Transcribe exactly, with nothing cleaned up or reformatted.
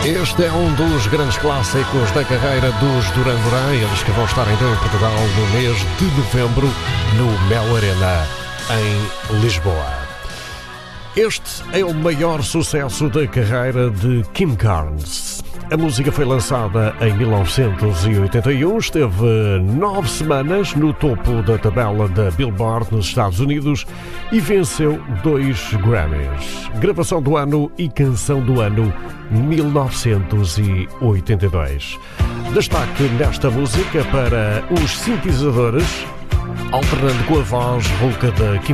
Este é um dos grandes clássicos da carreira dos Duran Duran, eles que vão estar então em Portugal no mês de novembro no Mel Arena, em Lisboa. Este é o maior sucesso da carreira de Kim Carnes. A música foi lançada em mil novecentos e oitenta e um, esteve nove semanas no topo da tabela da Billboard nos Estados Unidos e venceu dois Grammys. Gravação do ano e canção do ano mil novecentos e oitenta e dois. Destaque nesta música para os sintetizadores, alternando com a voz rouca da Kim